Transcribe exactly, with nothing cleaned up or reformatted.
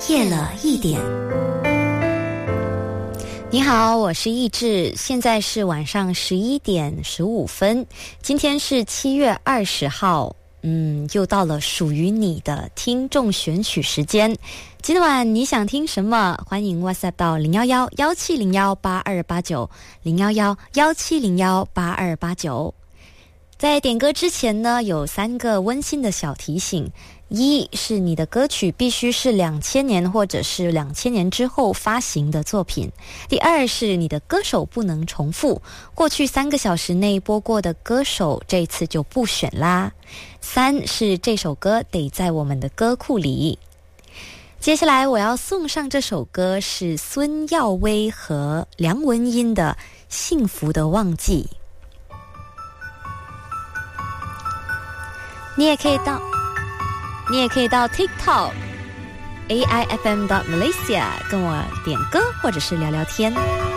夜了一点。你好，我是易志，现在是晚上十一点十五分，今天是七月二十号，嗯，又到了属于你的听众选曲时间。今晚你想听什么？欢迎 WhatsApp 到零一一一七零一八二八九 零一一一七零一八二八九。在点歌之前呢，有三个温馨的小提醒。一是你的歌曲必须是两千年或者是两千年之后发行的作品。第二是你的歌手不能重复，过去三个小时内播过的歌手这一次就不选啦。三是这首歌得在我们的歌库里。接下来我要送上这首歌是孙耀威和梁文音的《幸福的忘记》。你也可以到你也可以到 TikTok A I F M dot Malaysia 跟我点歌或者是聊聊天。